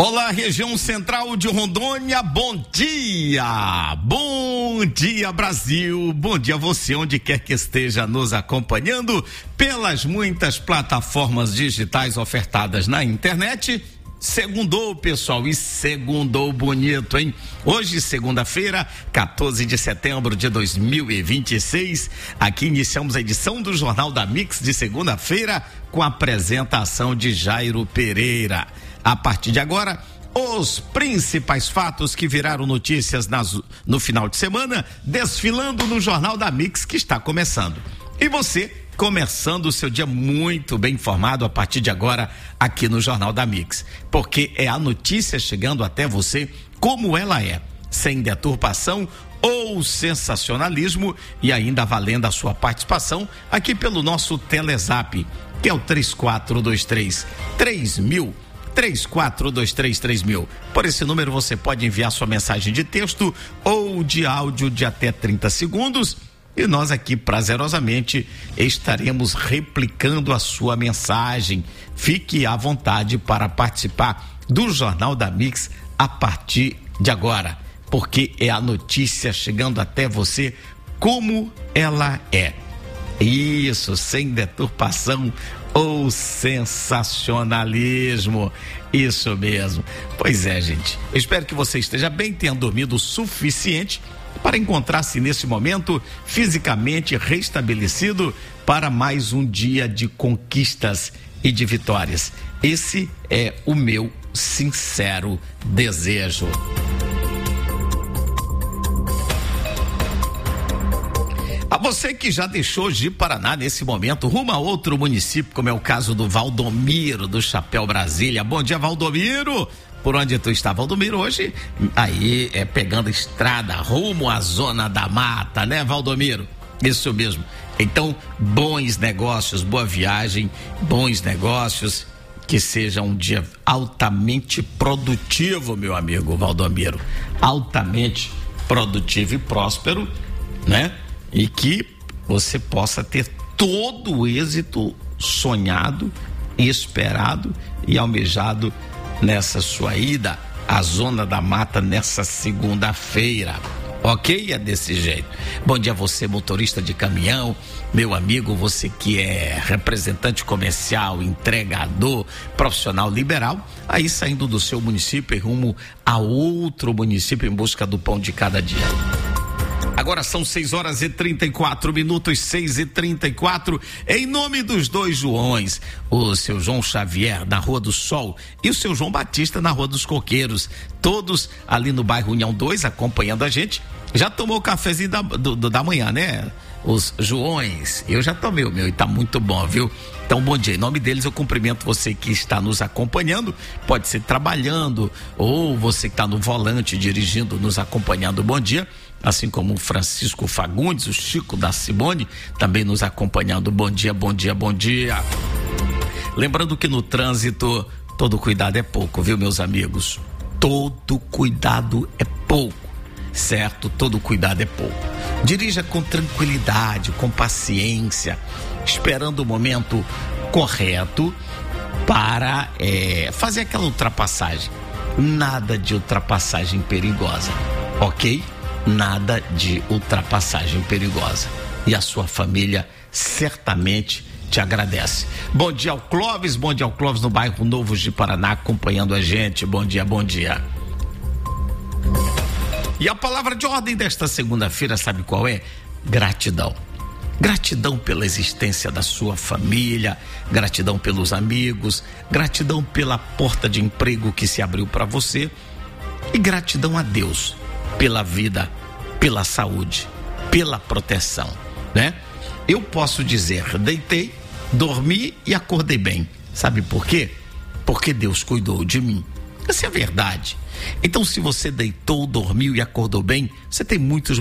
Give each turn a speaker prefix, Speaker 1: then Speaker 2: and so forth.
Speaker 1: Olá, região central de Rondônia, bom dia! Bom dia, Brasil! Bom dia a você, onde quer que esteja nos acompanhando pelas muitas plataformas digitais ofertadas na internet. Segundou, pessoal, e segundou bonito, hein? Hoje, segunda-feira, 14 de setembro de 2026, aqui iniciamos a edição do Jornal da Mix de segunda-feira com a apresentação de Jairo Pereira. A partir de agora, os principais fatos que viraram notícias no final de semana, desfilando no Jornal da Mix que está começando. E você, começando o seu dia muito bem informado a partir de agora aqui no Jornal da Mix. Porque é a notícia chegando até você como ela é, sem deturpação ou sensacionalismo, e ainda valendo a sua participação aqui pelo nosso Telezap, que é o 3423-3000. 3423-3000. Por esse número você pode enviar sua mensagem de texto ou de áudio de até 30 segundos e nós aqui prazerosamente estaremos replicando a sua mensagem. Fique à vontade para participar do Jornal da Mix a partir de agora, porque é a notícia chegando até você como ela é. Isso, sem deturpação ou sensacionalismo. Isso mesmo. Pois é, gente. Eu espero que você esteja bem, tenha dormido o suficiente para encontrar-se nesse momento fisicamente restabelecido para mais um dia de conquistas e de vitórias. Esse é o meu sincero desejo. A você que já deixou Ji-Paraná nesse momento, rumo a outro município, como é o caso do Valdomiro, do Chapéu Brasília. Bom dia, Valdomiro! Por onde tu está, Valdomiro, hoje? Aí, pegando estrada, rumo à Zona da Mata, né, Valdomiro? Isso mesmo. Então, bons negócios, boa viagem, bons negócios, que seja um dia altamente produtivo, meu amigo Valdomiro. Altamente produtivo e próspero, né? E que você possa ter todo o êxito sonhado, esperado e almejado nessa sua ida à Zona da Mata nessa segunda-feira. Ok? É desse jeito. Bom dia a você, motorista de caminhão, meu amigo, você que é representante comercial, entregador, profissional liberal, aí saindo do seu município e rumo a outro município em busca do pão de cada dia. Agora são 6h34, 6h34, em nome dos dois Joões, o seu João Xavier na Rua do Sol e o seu João Batista na Rua dos Coqueiros, todos ali no bairro União 2 acompanhando a gente. Já tomou o cafezinho da manhã, né? Os Joões, eu já tomei o meu e tá muito bom, viu? Então, bom dia, em nome deles eu cumprimento você que está nos acompanhando, pode ser trabalhando ou você que está no volante dirigindo, nos acompanhando, bom dia, assim como o Francisco Fagundes, o Chico da Simone, também nos acompanhando, bom dia, bom dia, bom dia. Lembrando que no trânsito, todo cuidado é pouco, viu, meus amigos? Todo cuidado é pouco, certo? Todo cuidado é pouco. Dirija com tranquilidade, com paciência, esperando o momento correto para fazer aquela ultrapassagem. Nada de ultrapassagem perigosa, ok? Nada de ultrapassagem perigosa. E a sua família certamente te agradece. Bom dia ao Clóvis no bairro Novo Ji-Paraná, acompanhando a gente. Bom dia, bom dia. E a palavra de ordem desta segunda-feira, sabe qual é? Gratidão. Gratidão pela existência da sua família, gratidão pelos amigos, gratidão pela porta de emprego que se abriu para você e gratidão a Deus pela vida, pela saúde, pela proteção, né? Eu posso dizer, deitei, dormi e acordei bem. Sabe por quê? Porque Deus cuidou de mim. Essa é a verdade. Então, se você deitou, dormiu e acordou bem, você tem muitos